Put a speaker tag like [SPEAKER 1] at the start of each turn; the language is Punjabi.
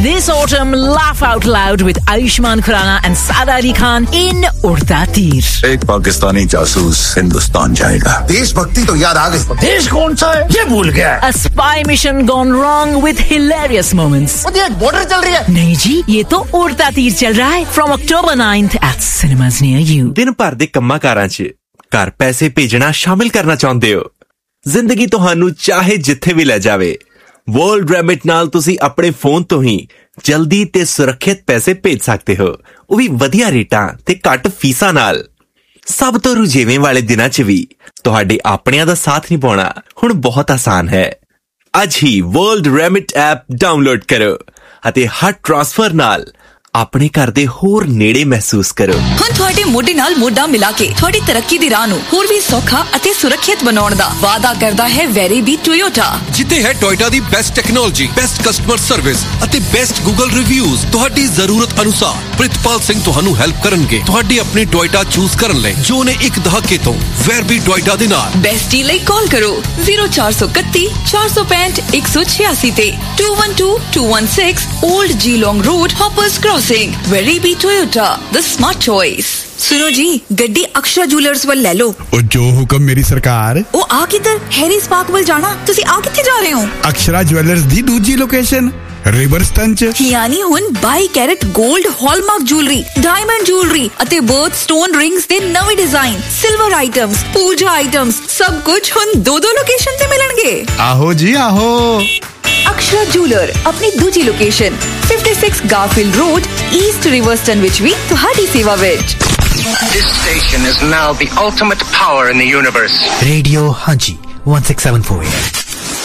[SPEAKER 1] This autumn, laugh out loud with Ayushmann Khurrana and Sada Ali Khan in Udta Teer.
[SPEAKER 2] एक पाकिस्तानी जासूस हिंदुस्तान जाएगा.
[SPEAKER 3] देशभक्ति तो याद आ गई.
[SPEAKER 4] देश कौन सा है ये भूल गया.
[SPEAKER 1] A spy mission gone wrong with hilarious moments.
[SPEAKER 4] ये बॉर्डर चल रही है.
[SPEAKER 1] नहीं जी, ये तो उड़ता तीर चल रहा है. From October 9th at cinemas near you.
[SPEAKER 5] दिन भर ਦੇ ਕੰਮਾਂ ਕਾਰਾਂ 'ਚ ਘਰ ਪੈਸੇ ਭੇਜਣਾ ਸ਼ਾਮਿਲ ਕਰਨਾ ਚਾਹੁੰਦੇ ਹੋ? ਜ਼ਿੰਦਗੀ ਤੁਹਾਨੂੰ ਚਾਹੇ ਜਿੱਥੇ ਵੀ ਲੈ ਜਾਵੇ, ਵਰਲਡ ਰੈਮਿਟ ਨਾਲ ਤੁਸੀਂ ਆਪਣੇ ਫੋਨ ਤੋਂ ਹੀ ਜਲਦੀ ਤੇ ਸੁਰੱਖਿਅਤ ਪੈਸੇ ਭੇਜ ਸਕਦੇ ਹੋ, ਉਹ ਵੀ ਵਧੀਆ ਰੇਟਾਂ ਤੇ ਘੱਟ ਫੀਸਾਂ ਨਾਲ। ਸਭ ਤੋਂ ਰੁਝੇਵੇਂ ਵਾਲੇ ਦਿਨਾਂ 'ਚ ਵੀ ਤੁਹਾਡੇ ਆਪਣਿਆਂ ਦਾ ਸਾਥ ਨਿਭਾਉਣਾ ਹੁਣ ਬਹੁਤ ਆਸਾਨ ਹੈ। ਅੱਜ ਹੀ ਵਰਲਡ ਰੈਮਿਟ ਐਪ ਡਾਊਨਲੋਡ ਕਰੋ ਅਤੇ ਹਰ ਟ੍ਰਾਂਸਫਰ ਨਾਲ ਆਪਣੇ ਘਰ ਦੇ ਹੋਰ ਨੇੜੇ ਮਹਿਸੂਸ ਕਰੋ।
[SPEAKER 6] ਹੁਣ ਤੁਹਾਡੇ ਮੋਢੇ ਨਾਲ ਮੋਢਾ ਮਿਲਾ ਕੇ ਤੁਹਾਡੀ ਤਰੱਕੀ ਦੀ ਰਾਹ ਨੂੰ ਹੋਰ ਵੀ ਸੌਖਾ ਅਤੇ ਸੁਰੱਖਿਅਤ ਬਣਾਉਣ ਦਾ ਵਾਅਦਾ ਕਰਦਾ ਹੈ ਵੈਰੀਬੀ ਟੋਯੋਟਾ,
[SPEAKER 7] ਜਿੱਥੇ ਹੈ ਟੋਯੋਟਾ ਦੀ best technology, best customer service ਅਤੇ ਬੈਸਟ ਗੂਗਲ ਰਿਵਿਊਜ਼। ਤੁਹਾਡੀ ਜ਼ਰੂਰਤ ਅਨੁਸਾਰ ਪ੍ਰਿਤਪਾਲ ਸਿੰਘ ਤੁਹਾਨੂੰ ਹੈਲਪ ਕਰਨਗੇ ਤੁਹਾਡੀ ਆਪਣੀ ਟੋਯੋਟਾ ਚੂਜ਼ ਕਰਨ ਲਈ, ਜੋ ਨੇ ਇੱਕ ਦਹਾਕੇ ਤੋਂ ਵੈਰਬੀ ਟੋਯੋਟਾ ਦੇ ਨਾਲ।
[SPEAKER 6] ਬੈਸਟੀ ਲਈ ਕਾਲ ਕਰੋ 0431 465 186 ਤੇ 212216 old Geelong road, hoppers crossing. वेरीबी Toyota, the smart choice. सुनो जी, गड्डी अक्षरा जूलर्स ਵੱਲ ਲੈ ਲਓ।
[SPEAKER 8] ਉਹ ਜੋ ਹੁਕਮ ਮੇਰੀ ਸਰਕਾਰ।
[SPEAKER 6] ਉਹ ਆ ਕਿੱਧਰ? ਹੈਰੀ ਸਪਾਰਕ ਵੱਲ ਜਾਣਾ। ਤੁਸੀਂ ਆ ਕਿੱਥੇ ਜਾ ਰਹੇ ਹੋ?
[SPEAKER 8] ਅਕਸ਼ਰਾ ਜੁਐਲਰਸ ਦੀ ਦੂਜੀ ਲੋਕੇਸ਼ਨ ਰਿਵਰਸਟਨ 'ਚ।
[SPEAKER 6] ਯਾਨੀ ਹੁਣ 22 ਕੈਰਟ 골ਡ ਹਾਲਮਾਰਕ ਜੁਐਲਰੀ, ਡਾਇਮੰਡ ਜੁਐਲਰੀ ਅਤੇ ਬਰਥ ਸਟੋਨ ਰਿੰਗਸ ਦੇ ਨਵੇਂ ਡਿਜ਼ਾਈਨ, ਸਿਲਵਰ ਆਈਟਮਸ, ਪੂਜਾ ਆਈਟਮਸ, ਸਭ ਕੁਝ ਹੁਣ ਦੋ ਲੋਕੇਸ਼ਨ ਤੇ ਮਿਲਣਗੇ।
[SPEAKER 8] ਆਹੋ ਜੀ ਆਹੋ।
[SPEAKER 6] ਅਕਸ਼ਰਾ ਜੂਲਰ ਆਪਣੀ ਦੂਜੀ ਲੋਕੇਸ਼ਨ 56 ਗਾਰਫੀਲਡ ਰੋਡ, ਈਸਟ ਰਿਵਰਸਟਨ ਵਿੱਚ ਵੀ ਤੁਹਾਡੀ ਸੇਵਾ ਵਿੱਚ।
[SPEAKER 9] This station is now the ultimate power in the universe.
[SPEAKER 10] Radio Haji 1674.